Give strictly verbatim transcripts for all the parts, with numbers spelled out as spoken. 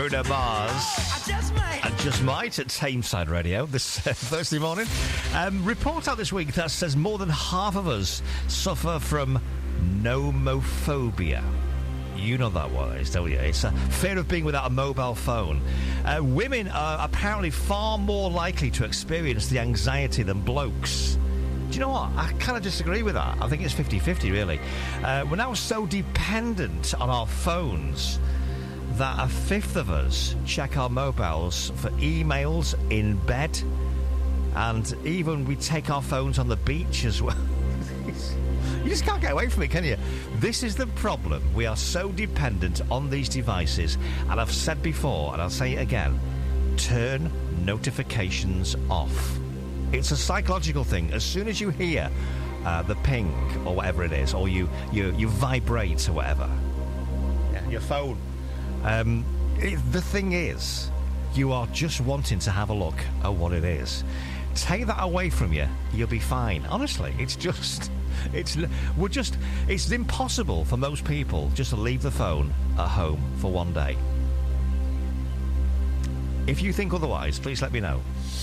Bruno Mars. I just might. I just might at Tameside Radio this uh, Thursday morning. Um, report out this week that says more than half of us suffer from nomophobia. You know that what it is, don't you? It's a fear of being without a mobile phone. Uh, women are apparently far more likely to experience the anxiety than blokes. Do you know what? I kind of disagree with that. I think it's fifty-fifty, really. Uh, we're now so dependent on our phones that a fifth of us check our mobiles for emails in bed, and even we take our phones on the beach as well. You just can't get away from it, can you? This is the problem. We are so dependent on these devices, and I've said before, and I'll say it again, turn notifications off. It's a psychological thing. As soon as you hear uh, the ping or whatever it is, or you you, you vibrate or whatever, yeah, your phone, um, it, the thing is, you are just wanting to have a look at what it is. Take that away from you, you'll be fine. Honestly, it's just, it's we're just, it's impossible for most people just to leave the phone at home for one day. If you think otherwise, please let me know.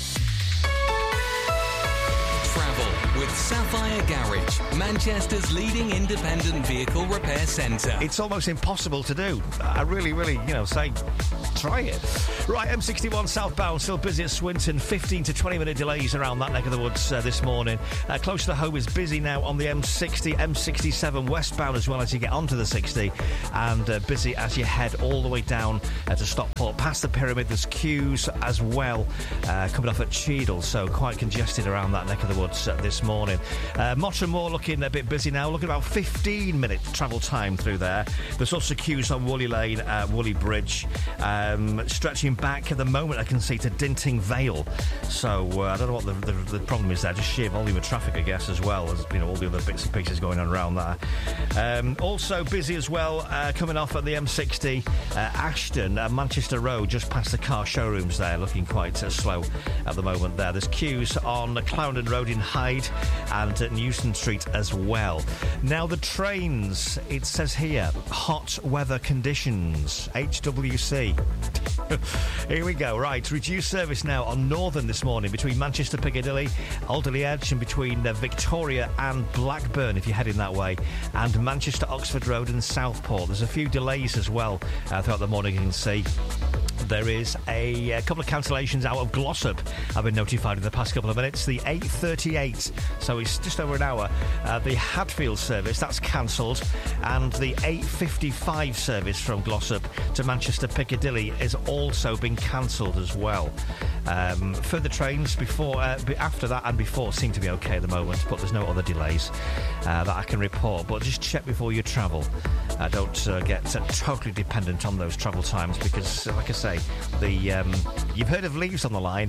Travel with Sapphire Garage, Manchester's leading independent vehicle repair centre. It's almost impossible to do. I really, really, you know, say, try it. Right, M sixty-one southbound, still busy at Swinton. fifteen to twenty minute delays around that neck of the woods uh, this morning. Uh, close to home is busy now on the M sixty, M sixty-seven westbound as well as you get onto the sixty. And uh, busy as you head all the way down uh, to Stockport. Past the Pyramid, there's queues as well uh, coming off at Cheadle. So quite congested around that neck of the woods uh, this morning. Uh, Mottram Moor looking a bit busy now. Looking about fifteen minute travel time through there. There's also queues on Woolley Lane, uh, Woolley Bridge. Um, stretching back at the moment, I can see to Dinting Vale. So uh, I don't know what the, the, the problem is there. Just sheer volume of traffic, I guess, as well as you know all the other bits and pieces going on around there. Um, also busy as well, uh, coming off at the M sixty, uh, Ashton, uh, Manchester Road, just past the car showrooms there, looking quite uh, slow at the moment there. There's queues on Clarendon Road in Hyde and at Newton Street as well. Now the trains, it says here, hot weather conditions, H W C. Here we go. Right, reduced service now on Northern this morning between Manchester Piccadilly, Alderley Edge, and between uh, Victoria and Blackburn if you're heading that way, and Manchester Oxford Road and Southport. There's a few delays as well uh, throughout the morning, you can see. There is a, a couple of cancellations out of Glossop. I've been notified in the past couple of minutes. The eight thirty-eight, so it's just over an hour. Uh, the Hadfield service, that's cancelled. And the eight fifty-five service from Glossop to Manchester Piccadilly has also been cancelled as well. Um, further trains before, uh, after that and before seem to be okay at the moment, but there's no other delays uh, that I can report. But just check before you travel. Uh, don't uh, get uh, totally dependent on those travel times because, uh, like I say, the um, you've heard of leaves on the line.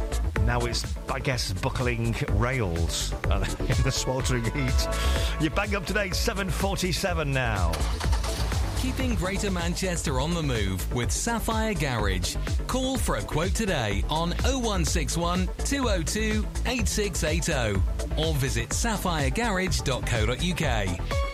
Now it's, I guess, buckling rails uh, in the sweltering heat. You bang up to date, seven forty-seven now. Keeping Greater Manchester on the move with Sapphire Garage. Call for a quote today on oh one six one, two oh two, eight six eight oh or visit sapphire garage dot co dot uk.